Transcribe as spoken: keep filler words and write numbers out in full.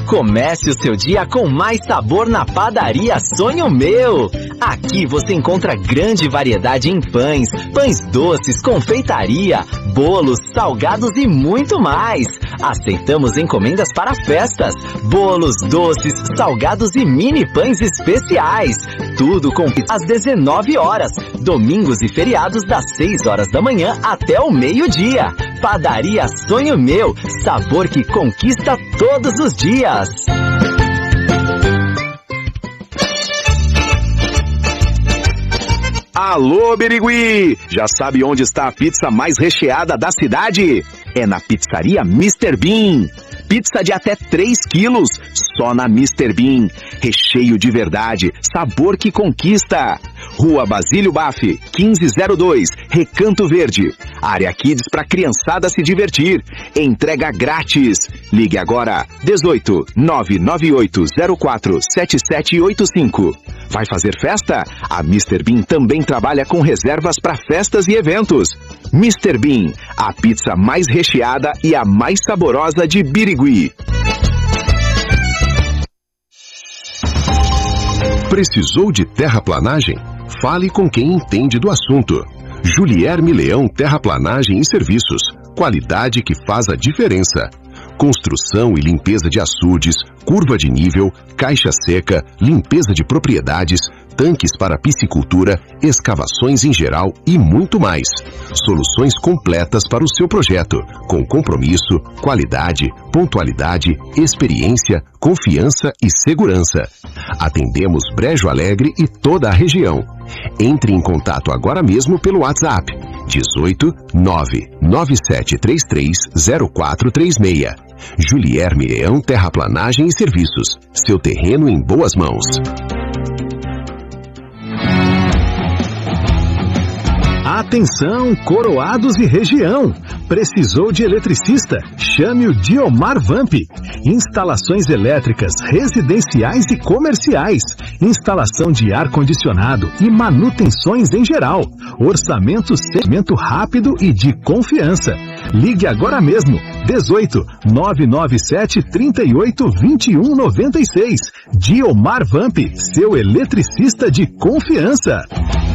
Comece o seu dia com mais sabor na Padaria Sonho Meu. Aqui você encontra grande variedade em pães, pães doces, confeitaria, bolos, salgados e muito mais. Aceitamos encomendas para festas, bolos, doces, salgados e mini pães especiais. Tudo com às dezenove horas, domingos e feriados das seis horas da manhã até o meio-dia. Padaria Sonho Meu, sabor que conquista todos os dias. Alô, Birigui! Já sabe onde está a pizza mais recheada da cidade? É na pizzaria mister Bean. Pizza de até três quilos, só na mister Bean. Recheio de verdade, sabor que conquista. Rua Basílio Baff, quinze zero dois, Recanto Verde. Área Kids para criançada se divertir. Entrega grátis. Ligue agora, dezoito, nove nove oito zero quatro sete sete oito cinco. Vai fazer festa? A mister Bean também trabalha com reservas para festas e eventos. mister Bean, a pizza mais recheada e a mais saborosa de Birigui. Precisou de terraplanagem? Fale com quem entende do assunto. Julierme Leão Terraplanagem e Serviços. Qualidade que faz a diferença. Construção e limpeza de açudes, curva de nível, caixa seca, limpeza de propriedades, tanques para piscicultura, escavações em geral e muito mais. Soluções completas para o seu projeto, com compromisso, qualidade, pontualidade, experiência, confiança e segurança. Atendemos Brejo Alegre e toda a região. Entre em contato agora mesmo pelo WhatsApp dezoito, nove nove sete três três zero quatro três seis. Julierme Leão Terraplanagem e Serviços. Seu terreno em boas mãos. Atenção, Coroados e região! Precisou de eletricista? Chame o Diomar Vamp. Instalações elétricas, residenciais e comerciais. Instalação de ar-condicionado e manutenções em geral. Orçamento segmento rápido e de confiança. Ligue agora mesmo. dezoito, nove nove sete trinta e oito vinte e um noventa e seis. Diomar Vamp, seu eletricista de confiança.